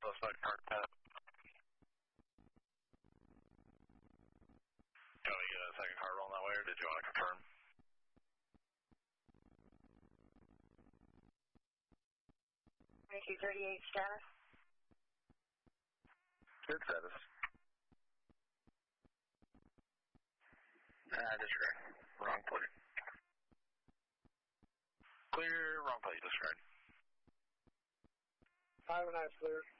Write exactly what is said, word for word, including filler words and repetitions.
suspect parked at. Can we get a second car rolling that way, or did you want to confirm? twenty-two thirty-eight status. Good status. Ah, disregard. Wrong plate. Clear, wrong plate, disregard. Five and a half clear.